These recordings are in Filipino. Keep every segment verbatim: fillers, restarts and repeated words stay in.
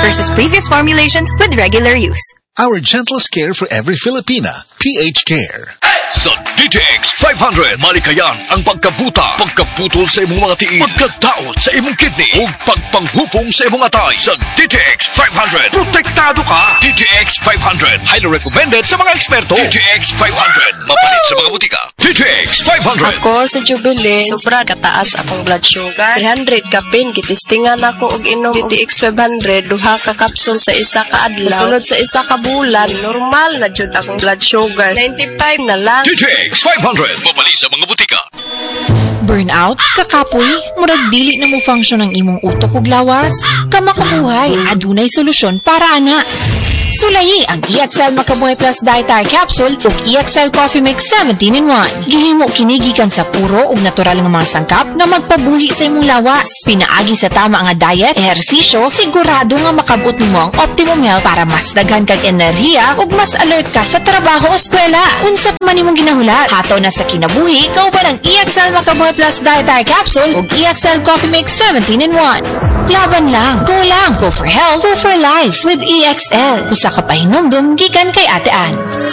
versus previous formulations with regular use. Our gentlest care for every Filipina, P H Care. Sa D T X five hundred, malikayan ang pagkabuta, pagkaputol sa imong mga tiil, pagkadaot sa imong kidney, ug pagpanghupong sa imong atay. Sa D T X five hundred, protektado ka. D T X five hundred, highly recommended sa mga eksperto. D T X five hundred, mapalit sa mga butika. D T X five hundred. Ako sa Jubilee, sobra kataas akong blood sugar. three hundred kapin, kitistingan ako og inom D T X five hundred, duha ka kapsul sa isa ka adlaw. Sunod sa isa ka bulan, normal na jud akong blood sugar. ninety-five na lang. D T X five hundred, mabali sa mga butika. Burnout, kakapoy, murag dili na mo function ang imong utok ug lawas. Kamakabuhay, adunay solusyon para ana. Sulayi ang E X L Makabuhay Plus Dietary Capsule ug E X L Coffee Mix seventeen in one. Gihimo kini gikan sa puro ug natural nga mga sangkap nga magpabuhi sa imong lawas. Pinaagi sa tama nga diet, ehersisyo, sigurado nga makabot nimo ang optimum health para mas daghan kag enerhiya ug mas alert ka sa trabaho o eskwela. Unsa man imong ginahulat, hataw na sa kinabuhi, kauban ang E X L Makabuhay Plus Dietary Capsule ug E X L Coffee Mix seventeen in one. Laban lang, go lang, go for health, go for life with E X L. Usa ka pahinumdum gikan kay Ate Ann.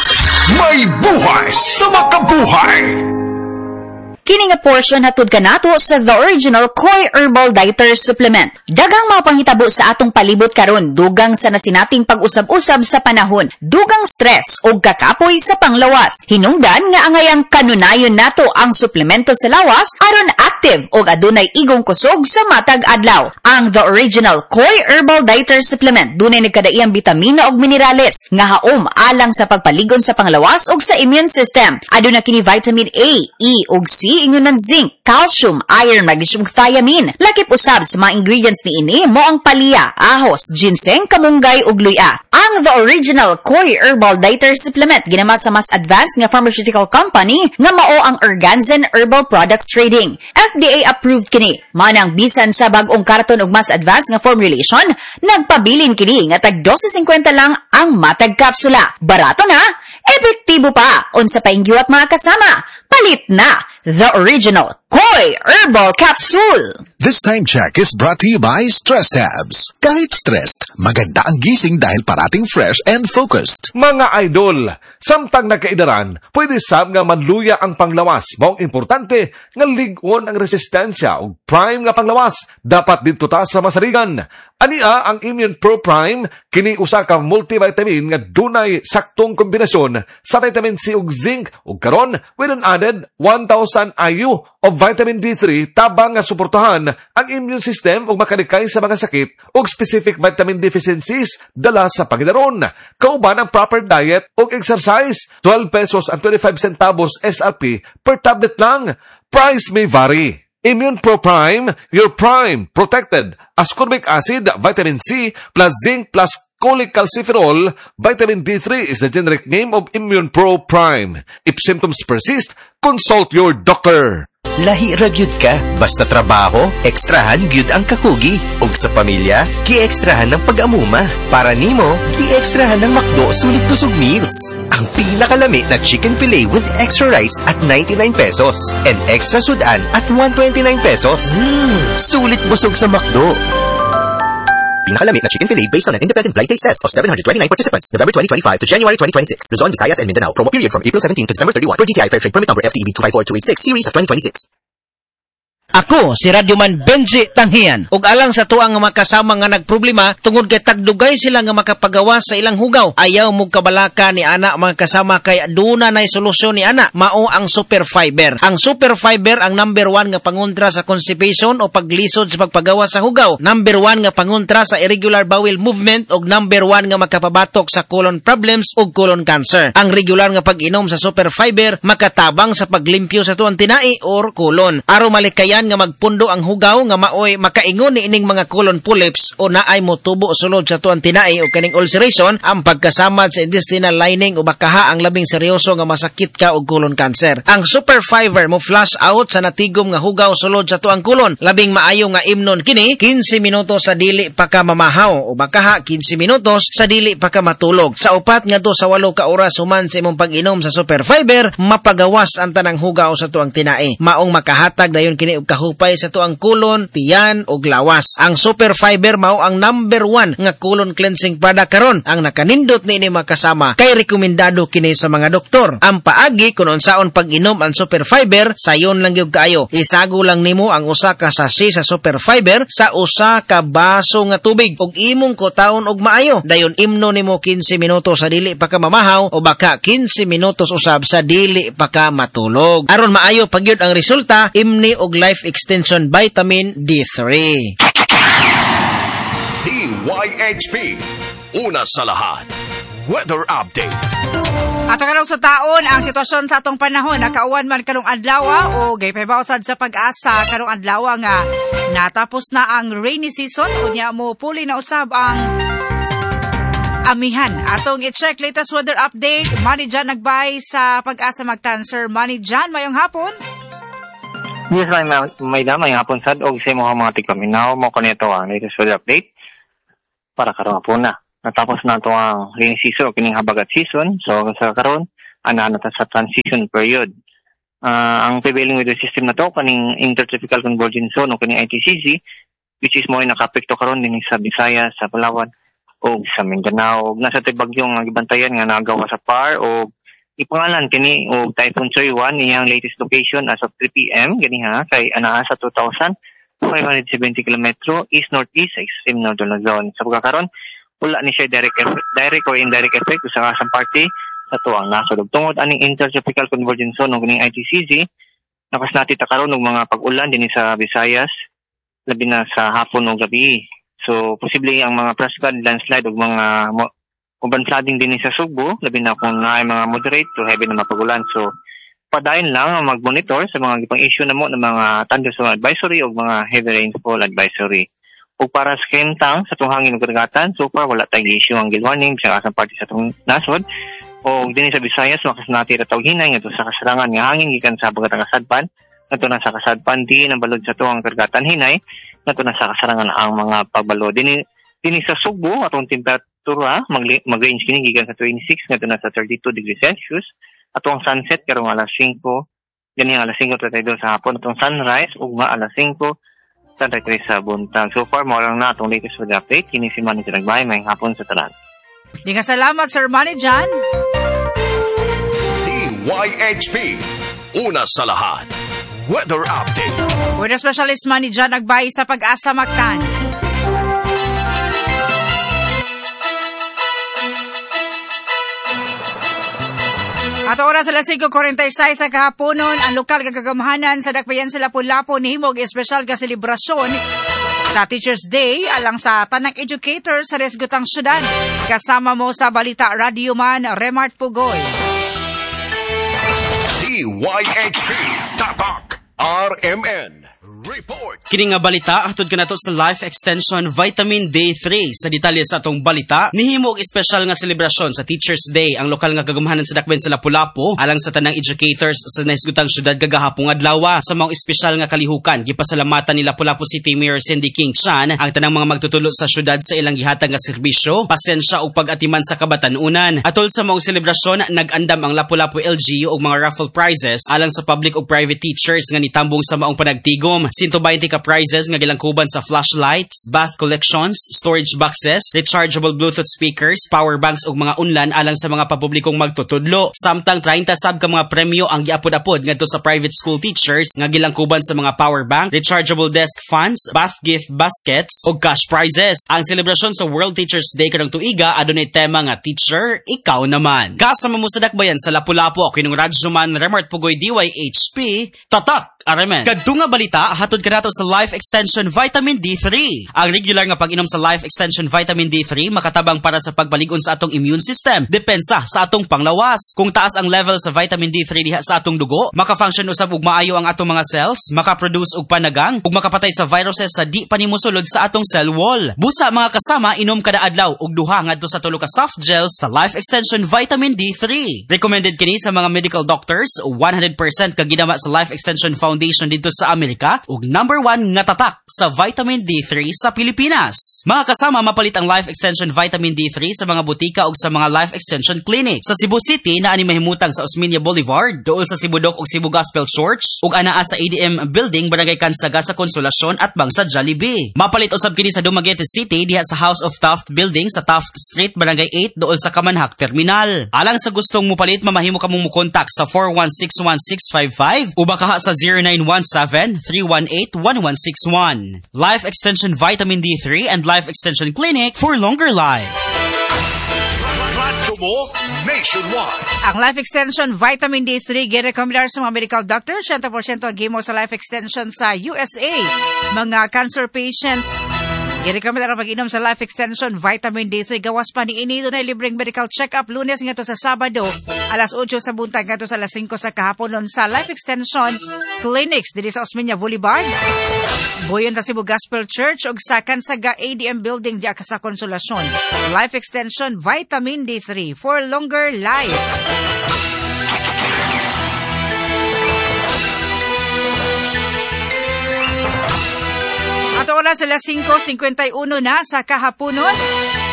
May buhay sa makabuhay! Kini nga portion hatod kanato sa The Original Koi Herbal Dietary Supplement. Dagang mga panghitabo sa atong palibot karon, dugang sa nasinating pag-usab-usab sa panahon, dugang stress o kakapoy sa panglawas. Hinungdan nga angayang kanunayon nato ang suplemento sa lawas aron active o adunay igong kusog sa matag adlaw. Ang The Original Koi Herbal Dietary Supplement dunay nagkadaiyang bitamina ug minerales nga haom alang sa pagpaligon sa panglawas ug sa immune system. Aduna kini vitamin A, E ug C ingon ng zinc, calcium, iron, magnesium, thiamine. Lakip usab sa mga ingredients ni ini mo ang palya, ahos, ginseng, kamunggay ug luya. Ang The Original Koi Herbal Dietary Supplement ginama sa mas advanced nga pharmaceutical company nga mao ang Organzen Herbal Products Trading. F D A approved kini. Manang bisan sa bag-ong karton ug mas advanced nga formulation, nagpabilin kini nga tag twelve fifty lang ang matag kapsula. Barato na, epektibo pa. Unsa pa ingiwat mga kasama? Palit na The Original Koi Herbal Capsule. This time check is brought to you by Stress Tabs. Kahit stressed, maganda ang gising dahil parating fresh and focused. Mga idol, samtang nakaidaran, pwede sab nga manluya ang panglawas. Maong importante nga ligon ang resistensya o prime nga panglawas. Dapat dito ta sa masarigan. Ania ang Immune Pro Prime, kini usa ka multivitamin nga dunay saktong kombinasyon sa vitamin C ug zinc ug karon with an added one thousand I U of vitamin D three tabang nga suportahan ang immune system ug makalikay sa mga sakit ug specific vitamin deficiencies dala sa pagdaron. Kauban ang proper diet ug exercise. twelve pesos and twenty-five centavos S R P per tablet lang. Price may vary. Immune Pro Prime, your prime protected. Ascorbic acid, vitamin C, plus zinc, plus cholecalciferol. Vitamin D three is the generic name of Immune Pro Prime. If symptoms persist, consult your doctor. Lahi ra gyud ka, basta trabaho, ekstrahan gyud ang kakugi. Ug sa pamilya, gi-ekstrahan ng pag-amuma. Para nimo, gi-ekstrahan ng McDo sulit busog meals. Ang pinakalami na chicken fillet with extra rice at ninety-nine pesos and extra sudan at one hundred twenty-nine pesos. Mm, sulit busog sa McDo. Pinakalami na chicken fillet based on an independent blind taste test of seven hundred twenty-nine participants, November twenty twenty-five to January twenty twenty-six. Luzon, Visayas, and Mindanao. Promo period from April seventeenth to December thirty-first. Per D T I Fair Trade Permit Number F T E B two five four two eight six, Series of twenty twenty-six. Ako, si Radyoman Benji Tanghian. Ug alang sa tuang nga makasama nga nagproblema, tungod kay tagdugay sila nga makapagawa sa ilang hugaw. Ayaw mo kabalaka ni ana mga kasama kay aduna nay solusyon ni ana. Mao ang Super Fiber. Ang Super Fiber ang number one nga pangontra sa constipation o paglisod sa pagpagawa sa hugaw. Number one nga pangontra sa irregular bowel movement ug number one nga makapabatok sa colon problems ug colon cancer. Ang regular nga pag-inom sa Super Fiber makatabang sa paglimpyo sa tuang tinai or colon. Aron malikayan nga magpundo ang hugaw nga maoy makaingon ni ining mga colon polyps o naay motubo sulod sa tuang tinai o kaning ulceration, ang pagkasamad sa intestinal lining o bakaha ang labing seryoso nga masakit ka og colon cancer. Ang Super Fiber mo flush out sa natigom nga hugaw sulod sa tuang colon. Labing maayo nga imnon kini fifteen minutos sa dili pa ka mamahaw o bakaha fifteen minutos sa dili pa ka matulog. Sa upat ngadto sa walo ka oras human sa imong pag-inom sa Super Fiber, mapagawas ang tanang hugaw sa tuang tinai. Maong makahatag dayon kini og kahupay sa tuang kulon, tiyan ug lawas. Ang Super Fiber mao ang number one nga colon cleansing product karon. Ang nakanindot niini makasama kay rekomendado kini sa mga doktor. Ang paagi kung unsaon pag-inom ang Super Fiber, sayon lang gyud kaayo. Isago lang nimo ang usa ka sachet sa Super Fiber sa usa ka baso nga tubig ug imong kutaon og maayo. Dayon imno nimo fifteen minutos sa dili pa ka mamahaw o baka fifteen minutos usab sa dili pa ka matulog. Aron maayo pagyud ang resulta, imni og Life Extension Vitamin D three. T Y H P, una sa lahat, weather update. Ato karong sa taon, ang sitwasyon sa atong panahon, nakauwan man karong adlaw o gaypahibawsad sa pag-asa karong adlaw nga natapos na ang rainy season, unya mo puli na usab ang amihan. Atong i-check latest weather update. Manny Jan nagbay sa pag-asa magtanser. Manny Jan, mayong hapon. Yes, may, may da, mayong hapon sad. O sa mga mga tigpaminaw mo kanito ang latest weather update para karong hapon na. Natapos na ito ang rainy season o kining habagat season. So sa karon, ana na ta sa transition period. Uh, ang prevailing weather system na to kaning intertropical convergence zone o kining I T C Z, which is mo ay nakapekto karon din sa Visayas, sa Palawan, o sa Mindanao, nasa tibagyong gibantayan nga nagawa sa P A R o ipangalan kini o Typhoon Choywan iyang latest location as of three p.m. gani ha kay anaa sa two thousand five hundred seventy kilometro east northeast sa extreme northern zone. Sa pagkakaroon, wala ni siya direct effect, direct or indirect effect sa kasang party sa tuang nasod. Tungod aning intertropical convergence zone ng I T C Z, nakas natin ta karon og mga pag-ulan din sa Visayas labi na sa hapon o gabi. So, posible ang mga flash flood, landslide o mga urban flooding din sa Sugbo, labi na kung na mga moderate to heavy na mapagulan. So, padayon lang mag-monitor sa mga gipang issue na mo ng mga thunderstorm advisory o mga heavy rainfall advisory. O para sa kentang sa tunghangin ng karagatan, so far wala tayong issue ang gill warning sa kasang party sa itong nasod. O din sa Visayas, makas natin at hinay ito sa kasarangan ng hangin gikan sa bagatang kasadpan. Ito na sa kasadpan, di ng balod sa tuwang karagatan hinay. Ito na sa kasarangan ang mga pagbalo. Dini, dini sa Sugbo, atong temperatura, mag-range kini gikan sa twenty-six, ito na sa thirty-two degrees Celsius. Atong sunset, karong alas five, ganyan alas five thirty-two sa hapon. Atong sunrise, ugma alas five thirty-three sa buntag. So far, mo lang na atong latest weather update. Kini si Manny Tinagbay, may hapon sa talan. Di nga salamat, Sir Manny Jan. T Y H P, una sa lahat, weather update. Weather specialist Manny Jan nagbay sa pag-asa Mactan. At oras alas five forty-six sa kahaponon, ang lokal kagagamahanan sa Dakbayan sa Lapu-Lapu nihimog espesyal ka selebrasyon sa Teacher's Day alang sa tanang educator sa resgutang syudad. Kasama mo sa Balita Radio Man, Remart Pugoy. T Y H P, Tatak, R M N. Report. Kini nga balita atod kanato sa Life Extension Vitamin D three. Sa detalye sa atong balita, nihimo og espesyal nga selebrasyon sa Teacher's Day ang lokal nga kagamahanan sa Dakbayan sa Lapu-Lapu alang sa tanang educators sa naisgutang syudad kagahapong adlaw. Sa maong espesyal nga kalihukan, gipasalamatan ni Lapu-Lapu City Mayor Cindy King Chan ang tanang mga magtutulo sa syudad sa ilang gihatag nga serbisyo, pasensya ug pag-atiman sa kabatan-unan. Atol sa maong selebrasyon, nag-andam ang Lapu-Lapu L G U og mga raffle prizes alang sa public ug private teachers nga nitambong sa maong panagtigom. one hundred twenty ka prizes nga gilangkuban sa flashlights, bath collections, storage boxes, rechargeable Bluetooth speakers, power banks ug mga unlan alang sa mga papublikong magtutudlo. Samtang thirty sab ka mga premyo ang giapod-apod ngadto sa private school teachers nga gilangkuban sa mga power bank, rechargeable desk fans, bath gift baskets ug cash prizes. Ang selebrasyon sa World Teachers Day karong tuiga adunay tema nga Teacher, Ikaw Naman. Kasama mo sa Dakbayan sa Lapu-Lapu, kinong Radyoman Remart Pugoy D Y H P, Tatak Aremen. Kadto nga balita hatod kanato sa Life Extension Vitamin D three. Ang regular nga pag-inom sa Life Extension Vitamin D three makatabang para sa pagbalig-on sa atong immune system, depensa sa atong panglawas. Kung taas ang level sa vitamin D three diha sa atong dugo, maka-function usab og maayo ang atong mga cells, maka-produce og panagang ug makapatay sa viruses sa di pa nimo sulod sa atong cell wall. Busa mga kasama, inom kada adlaw og duha ngadto sa tulo ka soft gels sa Life Extension Vitamin D three. Recommended kini sa mga medical doctors, one hundred percent ka ginama sa Life Extension Foundation Foundation dito sa Amerika ug number one nga tatak sa vitamin D three sa Pilipinas. Mga kasama, mapalit ang Life Extension Vitamin D three sa mga butika ug sa mga Life Extension Clinic. Sa Cebu City na ani mahimutang sa Osmeña Boulevard, duol sa Cibudok ug Cebu Gospel Church ug anaa sa A D M Building, Barangay Kansaga sa Konsolasyon at Bangsa Jollibee. Mapalit usab kini sa Dumaguete City diha sa House of Taft Building sa Taft Street, Barangay eight, duol sa Kamanhak Terminal. Alang sa gustong mupalit, mamahimo ka mong mukontak sa four one six one six five five o baka sa zero nine one seven three one eight one one six one. Life Extension Vitamin D three and Life Extension Clinic for longer life. Radyo mo nationwide. Ang Life Extension Vitamin D three girekomendar sa mga medical doctor. one hundred percent ang gimo sa Life Extension sa U S A. Mga cancer patients, i-recommend ang pag-inom sa Life Extension Vitamin D three. Gawas pa ni ini doon ay libreng medical check-up Lunes nga to sa Sabado, alas eight sa buntag nga to sa alas five sa kahapon nun sa Life Extension Clinics dili sa Osmeña Boulevard, Buyon sa Cebu Gospel Church ug sa Kansaga A D M Building diya sa Konsolasyon. Life Extension Vitamin D three for longer life. At oras alas five fifty-one na sa kahaponon.